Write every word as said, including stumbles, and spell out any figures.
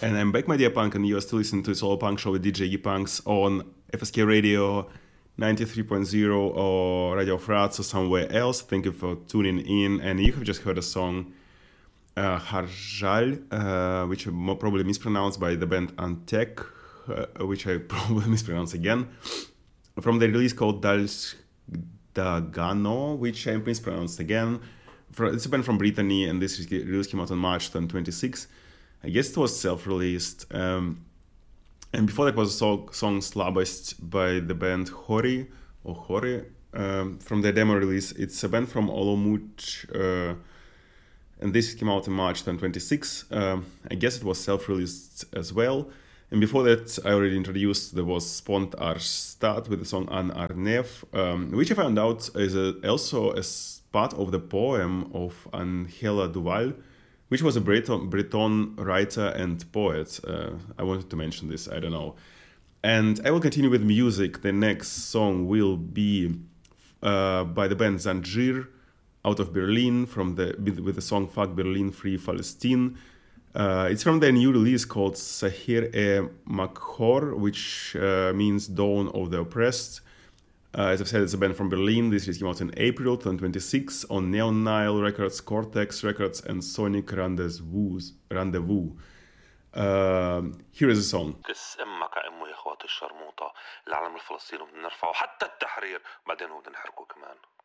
And I'm back, my dear punk, and you're still listening to Solo Punk Show with D J Gipunks on F S K Radio ninety-three point zero or Radio Fraz or somewhere else. Thank you for tuning in. And you have just heard a song, uh, Harjal, uh, which I probably mispronounced by the band Antek, uh, which I probably mispronounced again, from the release called Dals Dagano, which I mispronounced again. It's a band from Brittany, and this release came out on March twenty-sixth. I guess it was self-released. Um, and before that was a song, song Slabest by the band Hori, or Hori, um, from their demo release. It's a band from Olomouc, uh, and this came out in March twenty twenty-six. Um, I guess it was self-released as well. And before that, I already introduced, there was Spont Arstad with the song An Arnev, um, which I found out is a, also a part of the poem of Angela Duval, which was a Breton, Breton writer and poet. Uh, I wanted to mention this, I don't know. And I will continue with music. The next song will be uh, by the band Zanjir out of Berlin, from the with the song Fuck Berlin, Free Palestine. Uh, it's from their new release called Sahir e Makhor, which uh, means Dawn of the Oppressed. Uh, as I've said, it's a band from Berlin. This came out in April twenty twenty-six on Neon Nile Records, Cortex Records, and Sonic Rendezvous. Rendezvous. Uh, here is a song. كس امك امه يا اخوات الشرموطه، العلم الفلسطيني بدنا نرفعه حتى التحرير، بعدين هو بدنا نحرقه كمان.